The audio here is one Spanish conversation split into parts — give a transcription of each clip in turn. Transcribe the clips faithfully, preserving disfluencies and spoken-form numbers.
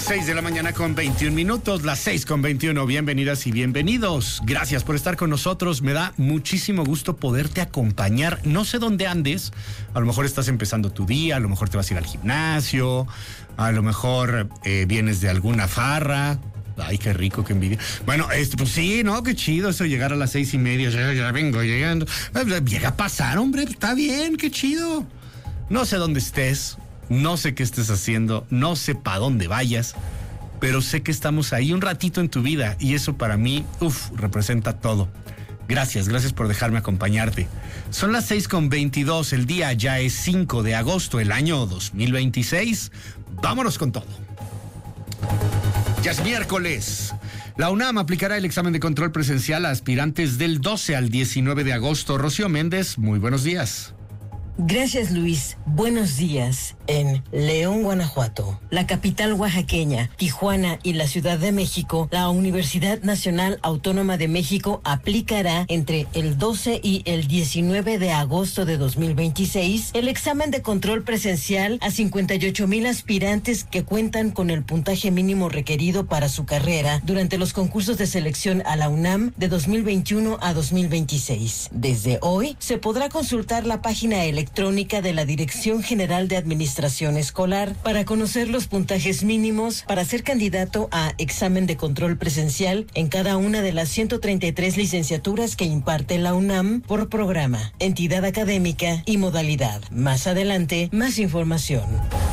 seis de la mañana con veintiún minutos, las seis con veintiuno. Bienvenidas y bienvenidos. Gracias por estar con nosotros. Me da muchísimo gusto poderte acompañar. No sé dónde andes. A lo mejor estás empezando tu día, a lo mejor te vas a ir al gimnasio, a lo mejor eh, vienes de alguna farra. Ay, qué rico, qué envidia. Bueno, este, pues sí, ¿no? Qué chido eso, llegar a las seis y media. Ya, ya vengo llegando. Llega a pasar, hombre. Está bien, qué chido. No sé dónde estés. No sé qué estés haciendo, no sé para dónde vayas, pero sé que estamos ahí un ratito en tu vida y eso para mí, uff, representa todo. Gracias, gracias por dejarme acompañarte. Son las seis con veintidós, el día ya es cinco de agosto, el año dos mil veintiséis. Vámonos con todo. Ya es miércoles. La UNAM aplicará el examen de control presencial a aspirantes del doce al diecinueve de agosto. Rocío Méndez, muy buenos días. Gracias, Luis. Buenos días. En León, Guanajuato, la capital oaxaqueña, Tijuana y la Ciudad de México, la Universidad Nacional Autónoma de México aplicará entre el doce y el diecinueve de agosto de dos mil veintiséis el examen de control presencial a cincuenta y ocho mil aspirantes que cuentan con el puntaje mínimo requerido para su carrera durante los concursos de selección a la UNAM de dos mil veintiuno a dos mil veintiséis. Desde hoy se podrá consultar la página electrónica de la Dirección General de Administración Escolar para conocer los puntajes mínimos para ser candidato a examen de control presencial en cada una de las ciento treinta y tres licenciaturas que imparte la UNAM por programa, entidad académica y modalidad. Más adelante, más información.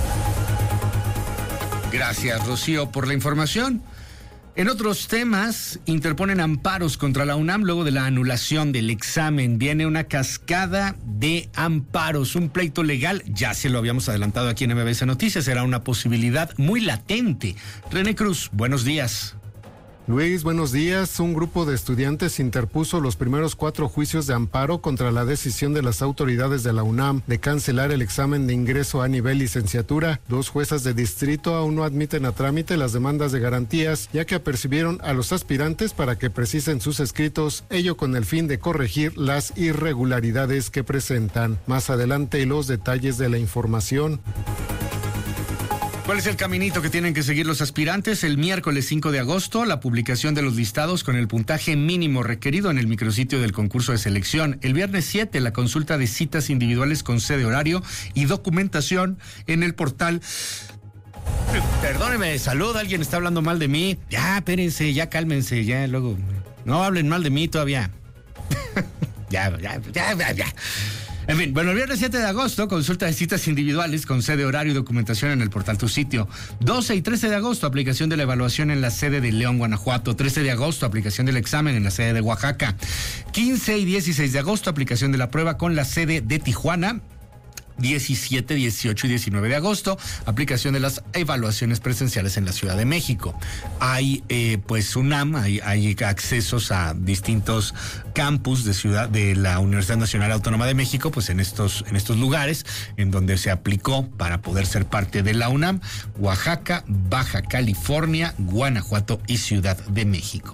Gracias, Rocío, por la información. En otros temas, interponen amparos contra la UNAM luego de la anulación del examen. Viene una cascada de amparos, un pleito legal, ya se lo habíamos adelantado aquí en M B S Noticias, era una posibilidad muy latente. René Cruz, buenos días. Luis, buenos días. Un grupo de estudiantes interpuso los primeros cuatro juicios de amparo contra la decisión de las autoridades de la UNAM de cancelar el examen de ingreso a nivel licenciatura. Dos juezas de distrito aún no admiten a trámite las demandas de garantías, ya que apercibieron a los aspirantes para que precisen sus escritos, ello con el fin de corregir las irregularidades que presentan. Más adelante, los detalles de la información. ¿Cuál es el caminito que tienen que seguir los aspirantes? El miércoles cinco de agosto, la publicación de los listados con el puntaje mínimo requerido en el micrositio del concurso de selección. El viernes siete, la consulta de citas individuales con sede, horario y documentación en el portal. Perdóneme, salud, alguien está hablando mal de mí. Ya, espérense, ya cálmense, ya luego. No hablen mal de mí todavía. ya, ya, ya, ya, ya. En fin, bueno, el viernes siete de agosto, consulta de citas individuales con sede, horario y documentación en el portal Tu Sitio. doce y trece de agosto, aplicación de la evaluación en la sede de León, Guanajuato. trece de agosto, aplicación del examen en la sede de Oaxaca. quince y dieciséis de agosto, aplicación de la prueba con la sede de Tijuana. diecisiete, dieciocho y diecinueve de agosto, aplicación de las evaluaciones presenciales en la Ciudad de México. Hay, eh, pues, UNAM, hay, hay accesos a distintos campus de ciudad de la Universidad Nacional Autónoma de México, pues en estos, en estos lugares en donde se aplicó para poder ser parte de la UNAM: Oaxaca, Baja California, Guanajuato y Ciudad de México.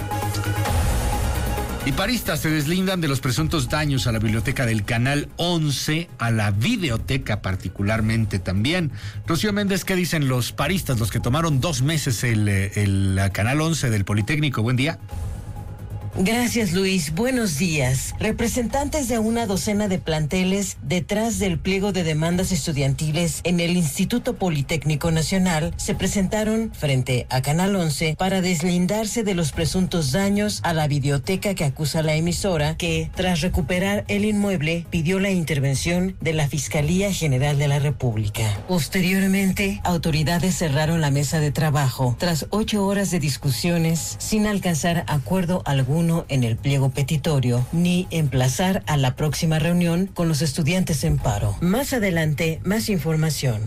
Y paristas se deslindan de los presuntos daños a la biblioteca del Canal once, a la videoteca particularmente también. Rocío Méndez, ¿qué dicen los paristas, los que tomaron dos meses el, el, el Canal once del Politécnico? Buen día. Gracias, Luis. Buenos días. Representantes de una docena de planteles detrás del pliego de demandas estudiantiles en el Instituto Politécnico Nacional se presentaron frente a Canal once para deslindarse de los presuntos daños a la biblioteca que acusa la emisora, que, tras recuperar el inmueble, pidió la intervención de la Fiscalía General de la República. Posteriormente, autoridades cerraron la mesa de trabajo tras ocho horas de discusiones sin alcanzar acuerdo alguno en el pliego petitorio ni emplazar a la próxima reunión con los estudiantes en paro. Más adelante, más información.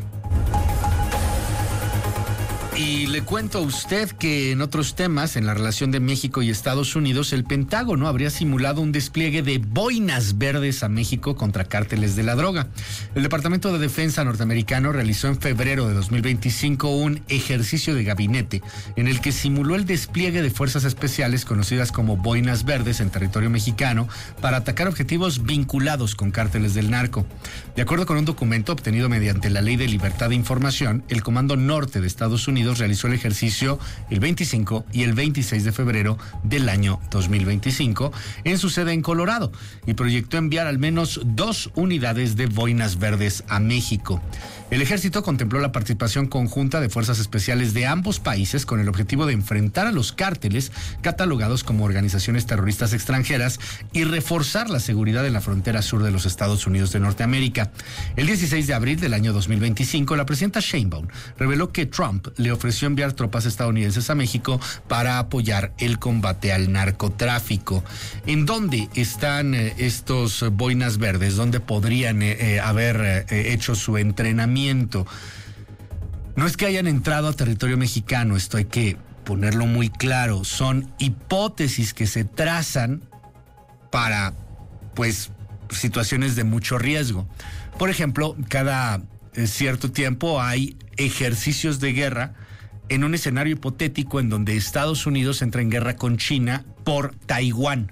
Y le cuento a usted que en otros temas, en la relación de México y Estados Unidos, el Pentágono habría simulado un despliegue de boinas verdes a México contra cárteles de la droga. El Departamento de Defensa norteamericano realizó en febrero de dos mil veinticinco un ejercicio de gabinete en el que simuló el despliegue de fuerzas especiales conocidas como boinas verdes en territorio mexicano para atacar objetivos vinculados con cárteles del narco. De acuerdo con un documento obtenido mediante la Ley de Libertad de Información, el Comando Norte de Estados Unidos Unidos realizó el ejercicio el veinticinco y el veintiséis de febrero del año dos mil veinticinco en su sede en Colorado y proyectó enviar al menos dos unidades de boinas verdes a México. El ejército contempló la participación conjunta de fuerzas especiales de ambos países con el objetivo de enfrentar a los cárteles catalogados como organizaciones terroristas extranjeras y reforzar la seguridad en la frontera sur de los Estados Unidos de Norteamérica. El dieciséis de abril del año dos mil veinticinco, la presidenta Sheinbaum reveló que Trump le ofreció enviar tropas estadounidenses a México para apoyar el combate al narcotráfico. ¿En dónde están eh, estos boinas verdes? ¿Dónde podrían eh, eh, haber eh, hecho su entrenamiento? No es que hayan entrado a territorio mexicano, esto hay que ponerlo muy claro. Son hipótesis que se trazan para, pues, situaciones de mucho riesgo. Por ejemplo, cada eh, cierto tiempo hay ejercicios de guerra en un escenario hipotético en donde Estados Unidos entra en guerra con China por Taiwán.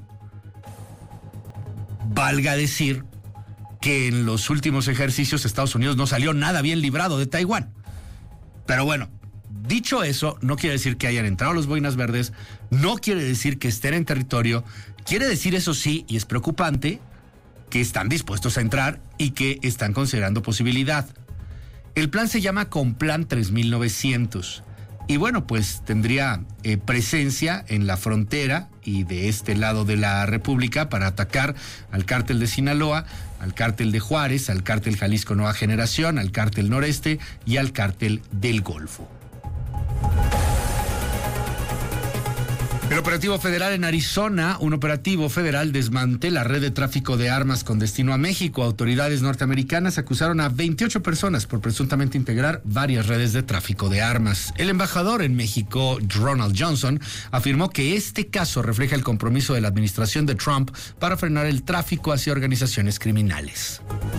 Valga decir que en los últimos ejercicios Estados Unidos no salió nada bien librado de Taiwán. Pero bueno, dicho eso, no quiere decir que hayan entrado los boinas verdes, no quiere decir que estén en territorio, quiere decir, eso sí, y es preocupante, que están dispuestos a entrar y que están considerando posibilidad. El plan se llama Complan tres mil novecientos. Y bueno, pues tendría eh, presencia en la frontera y de este lado de la República para atacar al cártel de Sinaloa, al cártel de Juárez, al cártel Jalisco Nueva Generación, al cártel Noreste y al cártel del Golfo. El operativo federal en Arizona, un operativo federal desmantela red de tráfico de armas con destino a México. Autoridades norteamericanas acusaron a veintiocho personas por presuntamente integrar varias redes de tráfico de armas. El embajador en México, Ronald Johnson, afirmó que este caso refleja el compromiso de la administración de Trump para frenar el tráfico hacia organizaciones criminales.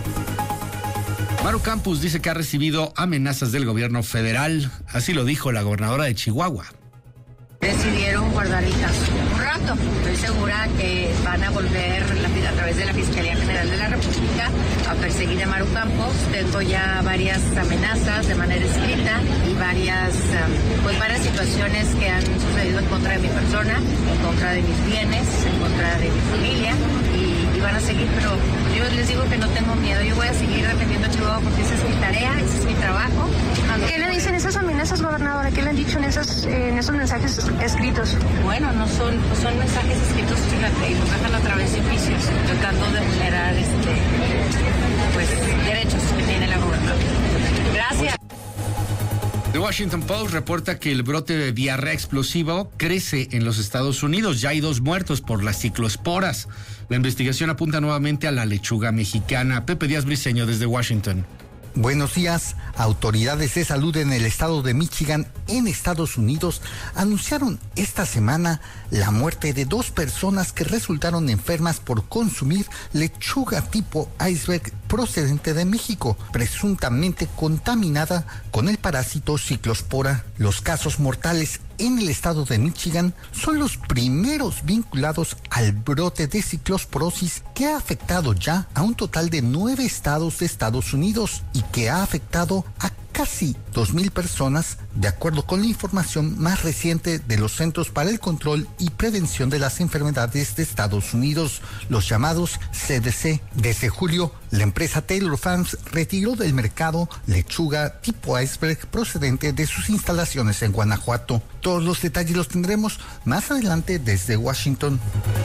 Maru Campos dice que ha recibido amenazas del gobierno federal. Así lo dijo la gobernadora de Chihuahua. Decidieron guardar el caso un rato. Estoy segura que van a volver la, a través de la Fiscalía General de la República a perseguir a Maru Campos. Tengo ya varias amenazas de manera escrita y varias, pues varias situaciones que han sucedido en contra de mi persona, en contra de mis bienes, en contra de mi familia y, y van a seguir, pero yo les digo que no tengo miedo. Yo voy a seguir defendiendo a Chihuahua porque esa es mi tarea, ese es mi trabajo. ¿Qué le dicen esas amenazas, gobernadora? ¿Qué le han dicho en esos, eh, en esos mensajes escritos? Bueno, no son, pues son mensajes escritos, fíjate, y los dejan a través de oficios, tratando de vulnerar este, pues, derechos que tiene la gobernadora. Gracias. The Washington Post reporta que el brote de diarrea explosiva crece en los Estados Unidos. Ya hay dos muertos por las ciclosporas. La investigación apunta nuevamente a la lechuga mexicana. Pepe Díaz Briceño desde Washington. Buenos días. Autoridades de salud en el estado de Michigan, en Estados Unidos, anunciaron esta semana la muerte de dos personas que resultaron enfermas por consumir lechuga tipo iceberg procedente de México, presuntamente contaminada con el parásito ciclospora. Los casos mortales en el estado de Michigan son los primeros vinculados al brote de ciclosporosis que ha afectado ya a un total de nueve estados de Estados Unidos y que ha afectado a casi dos mil personas, de acuerdo con la información más reciente de los Centros para el Control y Prevención de las Enfermedades de Estados Unidos, los llamados C D C. Desde julio, la empresa Taylor Farms retiró del mercado lechuga tipo iceberg procedente de sus instalaciones en Guanajuato. Todos los detalles los tendremos más adelante desde Washington.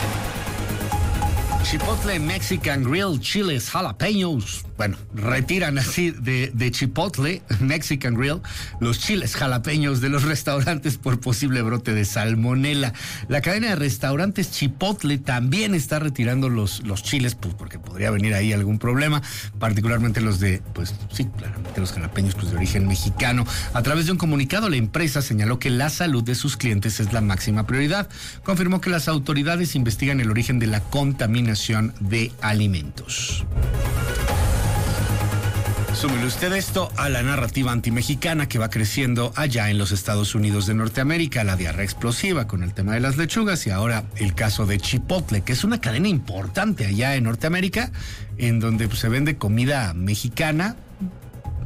Chipotle Mexican Grill, chiles jalapeños. Bueno, retiran así de, de Chipotle Mexican Grill los chiles jalapeños de los restaurantes por posible brote de salmonela. La cadena de restaurantes Chipotle también está retirando los, los chiles, pues porque podría venir ahí algún problema, particularmente los de, pues sí, claramente los jalapeños pues de origen mexicano. A través de un comunicado, la empresa señaló que la salud de sus clientes es la máxima prioridad. Confirmó que las autoridades investigan el origen de la contaminación de alimentos. Súmele usted esto a la narrativa antimexicana que va creciendo allá en los Estados Unidos de Norteamérica, la diarrea explosiva con el tema de las lechugas y ahora el caso de Chipotle, que es una cadena importante allá en Norteamérica, en donde pues, se vende comida mexicana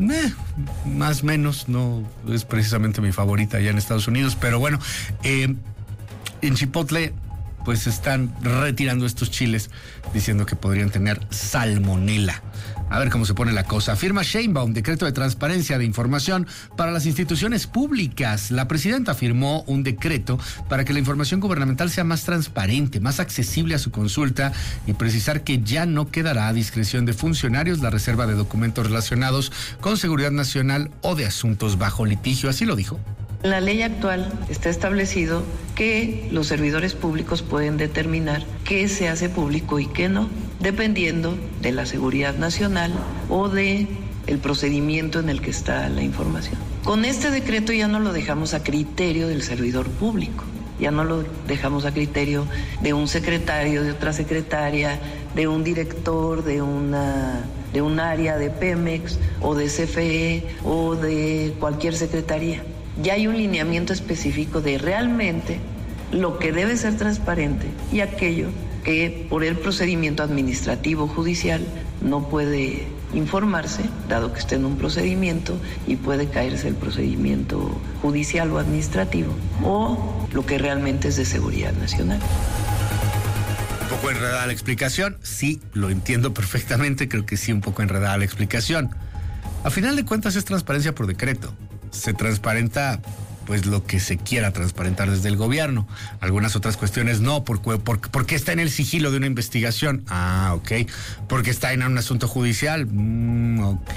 Eh, más o menos, no es precisamente mi favorita allá en Estados Unidos, pero bueno, eh, en Chipotle pues están retirando estos chiles diciendo que podrían tener salmonela. A ver cómo se pone la cosa. Firma Sheinbaum decreto de transparencia de información para las instituciones públicas. La presidenta firmó un decreto para que la información gubernamental sea más transparente, más accesible a su consulta y precisar que ya no quedará a discreción de funcionarios la reserva de documentos relacionados con seguridad nacional o de asuntos bajo litigio. Así lo dijo. En la ley actual está establecido que los servidores públicos pueden determinar qué se hace público y qué no, dependiendo de la seguridad nacional o de el procedimiento en el que está la información. Con este decreto ya no lo dejamos a criterio del servidor público, ya no lo dejamos a criterio de un secretario, de otra secretaria, de un director, de una de un área de Pemex o de C F E o de cualquier secretaría. Ya hay un lineamiento específico de realmente lo que debe ser transparente y aquello que por el procedimiento administrativo judicial no puede informarse, dado que esté en un procedimiento y puede caerse el procedimiento judicial o administrativo, o lo que realmente es de seguridad nacional. Un poco enredada la explicación, sí, lo entiendo perfectamente, creo que sí, un poco enredada la explicación. A final de cuentas es transparencia por decreto. Se transparenta pues lo que se quiera transparentar desde el gobierno. Algunas otras cuestiones no, porque, porque, porque está en el sigilo de una investigación. Ah, ok. Porque está en un asunto judicial. Mm, ok.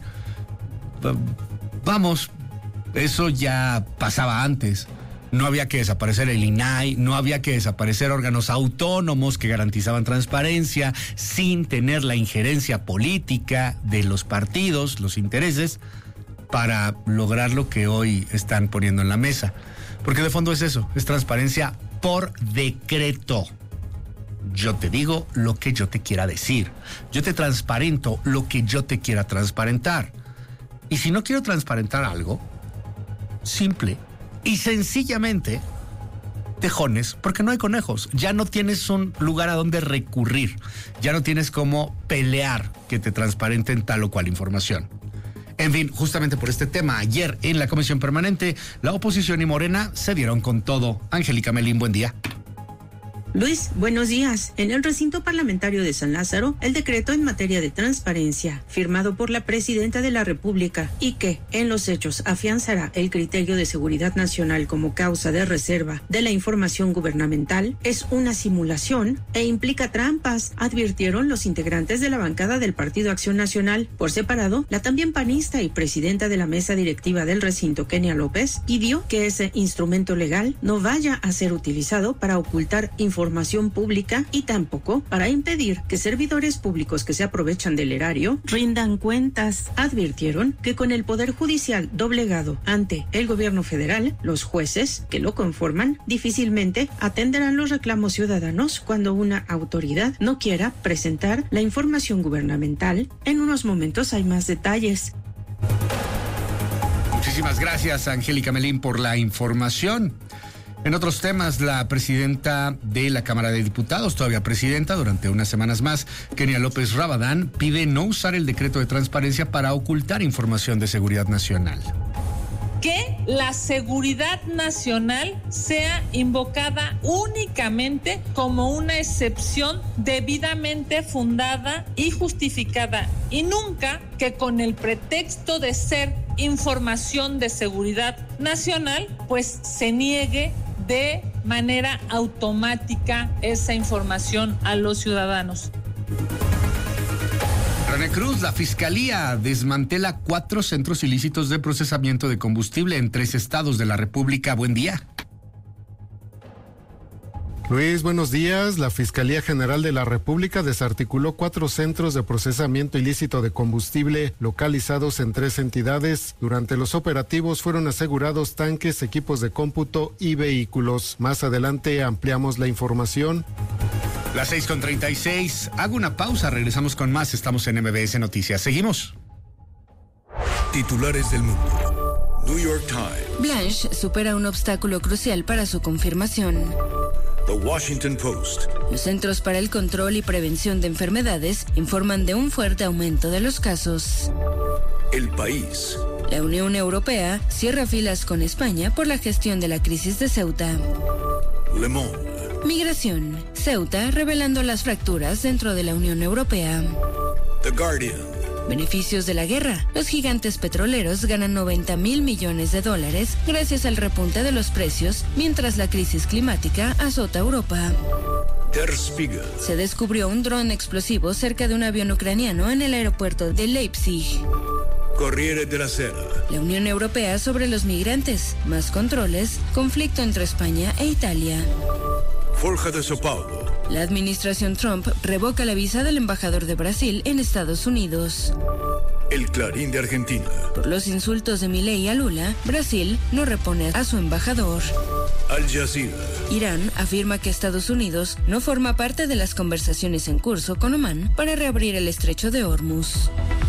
Vamos, eso ya pasaba antes. No había que desaparecer el I N A I, no había que desaparecer órganos autónomos que garantizaban transparencia sin tener la injerencia política de los partidos, los intereses, para lograr lo que hoy están poniendo en la mesa. Porque de fondo es eso, es transparencia por decreto. Yo te digo lo que yo te quiera decir. Yo te transparento lo que yo te quiera transparentar. Y si no quiero transparentar algo, simple y sencillamente, tejones, porque no hay conejos. Ya no tienes un lugar a donde recurrir. Ya no tienes cómo pelear que te transparenten tal o cual información. En fin, justamente por este tema, ayer en la Comisión Permanente, la oposición y Morena se dieron con todo. Angélica Melín, buen día. Luis, buenos días. En el recinto parlamentario de San Lázaro, el decreto en materia de transparencia, firmado por la presidenta de la República y que, en los hechos, afianzará el criterio de seguridad nacional como causa de reserva de la información gubernamental, es una simulación e implica trampas, advirtieron los integrantes de la bancada del Partido Acción Nacional. Por separado, la también panista y presidenta de la mesa directiva del recinto, Kenia López, pidió que ese instrumento legal no vaya a ser utilizado para ocultar información información pública y tampoco para impedir que servidores públicos que se aprovechan del erario rindan cuentas. Advirtieron que con el Poder Judicial doblegado ante el gobierno federal, los jueces que lo conforman difícilmente atenderán los reclamos ciudadanos cuando una autoridad no quiera presentar la información gubernamental. En unos momentos hay más detalles. Muchísimas gracias, Angélica Melín, por la información. En otros temas, la presidenta de la Cámara de Diputados, todavía presidenta durante unas semanas más, Kenia López Rabadán, pide no usar el decreto de transparencia para ocultar información de seguridad nacional. Que la seguridad nacional sea invocada únicamente como una excepción debidamente fundada y justificada, y nunca que con el pretexto de ser información de seguridad nacional, pues se niegue de manera automática esa información a los ciudadanos. René Cruz, la Fiscalía desmantela cuatro centros ilícitos de procesamiento de combustible en tres estados de la República. Buen día. Luis, buenos días. La Fiscalía General de la República desarticuló cuatro centros de procesamiento ilícito de combustible localizados en tres entidades. Durante los operativos fueron asegurados tanques, equipos de cómputo y vehículos. Más adelante ampliamos la información. Las seis con treinta y seis. Hago una pausa, regresamos con más. Estamos en M B S Noticias. Seguimos. Titulares del mundo. New York Times. Blanche supera un obstáculo crucial para su confirmación. The Washington Post. Los Centros para el Control y Prevención de Enfermedades informan de un fuerte aumento de los casos. El País. La Unión Europea cierra filas con España por la gestión de la crisis de Ceuta. Le Monde. Migración. Ceuta revelando las fracturas dentro de la Unión Europea. The Guardian. Beneficios de la guerra. Los gigantes petroleros ganan noventa mil millones de dólares gracias al repunte de los precios, mientras la crisis climática azota Europa. Der Spiegel. Se descubrió un dron explosivo cerca de un avión ucraniano en el aeropuerto de Leipzig. Corriere della Sera. La Unión Europea sobre los migrantes. Más controles. Conflicto entre España e Italia. Folha de São Paulo. La administración Trump revoca la visa del embajador de Brasil en Estados Unidos. El Clarín de Argentina. Por los insultos de Milei a Lula, Brasil no repone a su embajador. Al Jazeera. Irán afirma que Estados Unidos no forma parte de las conversaciones en curso con Omán para reabrir el estrecho de Hormuz.